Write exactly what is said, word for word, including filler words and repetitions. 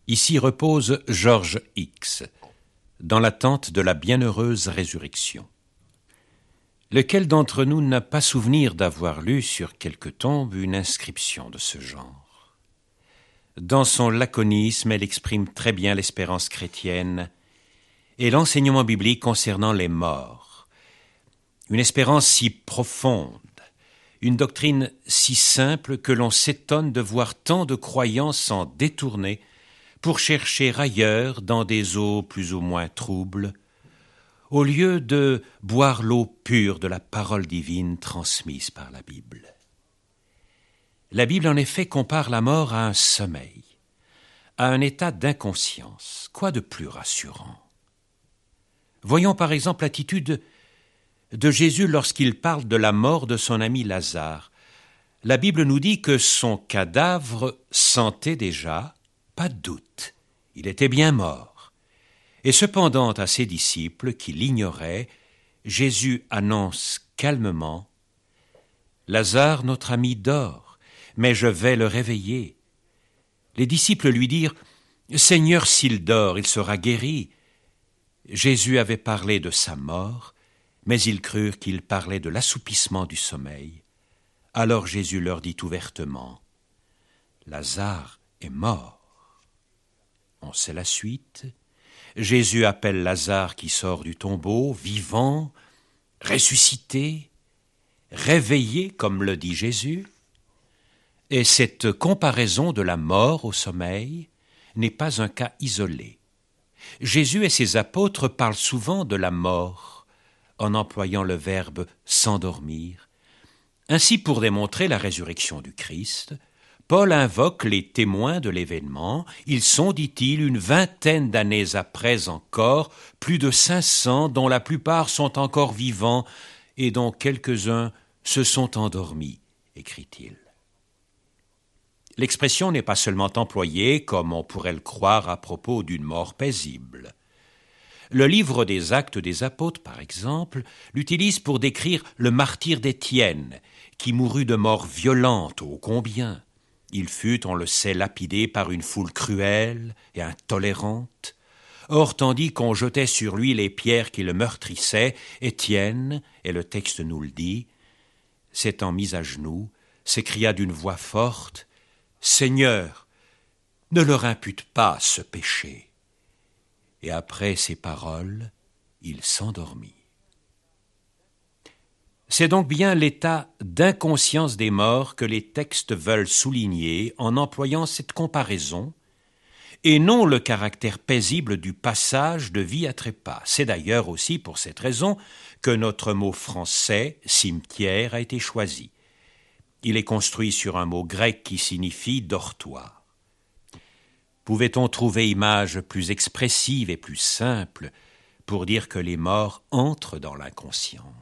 Ici repose George X, dans l'attente de la bienheureuse résurrection. Lequel d'entre nous n'a pas souvenir d'avoir lu sur quelque tombe une inscription de ce genre? Dans son laconisme, elle exprime très bien l'espérance chrétienne et l'enseignement biblique concernant les morts. Une espérance si profonde, une doctrine si simple que l'on s'étonne de voir tant de croyants s'en détourner pour chercher ailleurs, dans des eaux plus ou moins troubles, au lieu de boire l'eau pure de la parole divine transmise par la Bible. La Bible, en effet, compare la mort à un sommeil, à un état d'inconscience. Quoi de plus rassurant? Voyons par exemple l'attitude de Jésus lorsqu'il parle de la mort de son ami Lazare. La Bible nous dit que son cadavre sentait déjà, pas de doute, il était bien mort. Et cependant à ses disciples qui l'ignoraient, Jésus annonce calmement « Lazare, notre ami, dort, mais je vais le réveiller. » Les disciples lui dirent « Seigneur, s'il dort, il sera guéri. » Jésus avait parlé de sa mort, mais ils crurent qu'il parlait de l'assoupissement du sommeil. Alors Jésus leur dit ouvertement « Lazare est mort. » On sait la suite. Jésus appelle Lazare qui sort du tombeau, vivant, ressuscité, réveillé, comme le dit Jésus. Et cette comparaison de la mort au sommeil n'est pas un cas isolé. Jésus et ses apôtres parlent souvent de la mort en employant le verbe « s'endormir ». Ainsi, pour démontrer la résurrection du Christ, Paul invoque les témoins de l'événement. Ils sont, dit-il, une vingtaine d'années après encore, plus de cinq cents, dont la plupart sont encore vivants et dont quelques-uns se sont endormis, écrit-il. L'expression n'est pas seulement employée, comme on pourrait le croire à propos d'une mort paisible. Le livre des Actes des Apôtres, par exemple, l'utilise pour décrire le martyre d'Étienne, qui mourut de mort violente, ô combien. Il fut, on le sait, lapidé par une foule cruelle et intolérante. Or, tandis qu'on jetait sur lui les pierres qui le meurtrissaient, Étienne, et le texte nous le dit, s'étant mis à genoux, s'écria d'une voix forte « Seigneur, ne leur impute pas ce péché. » Et après ces paroles, il s'endormit. C'est donc bien l'état d'inconscience des morts que les textes veulent souligner en employant cette comparaison, et non le caractère paisible du passage de vie à trépas. C'est d'ailleurs aussi pour cette raison que notre mot français « cimetière » a été choisi. Il est construit sur un mot grec qui signifie « dortoir ». Pouvait-on trouver image plus expressive et plus simple pour dire que les morts entrent dans l'inconscience ?